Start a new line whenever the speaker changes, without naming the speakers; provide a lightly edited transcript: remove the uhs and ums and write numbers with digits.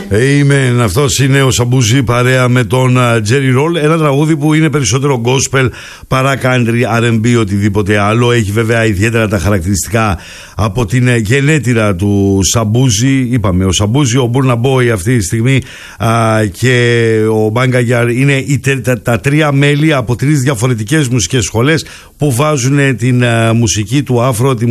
Amen. Αυτός είναι ο Σαμπούζη παρέα με τον Jerry Roll. Ένα τραγούδι που είναι περισσότερο gospel παρά country, R&B, οτιδήποτε άλλο. Έχει βέβαια ιδιαίτερα τα χαρακτηριστικά από την γενέτειρα του Σαμπούζη. Είπαμε, ο Σαμπούζη, ο Burna Boy αυτή τη στιγμή και ο Μπάγκαγιαρ είναι τα τρία μέλη από τρεις διαφορετικές μουσικές σχολές που βάζουν την μουσική του Αφρο,